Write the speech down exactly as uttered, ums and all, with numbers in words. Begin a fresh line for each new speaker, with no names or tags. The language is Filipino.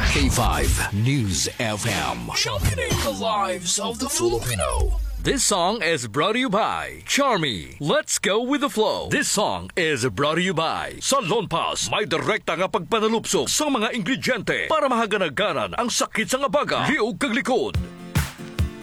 K five News F M. Championing the lives of the Filipino.
This song is brought to you by Charmy. Let's go with the flow. This song is brought to you by Salon Pass. May direkta nga pagpanalupsok sa mga ingrediente para mahaganaganan ang sakit sa nga baga. Liog kag likod.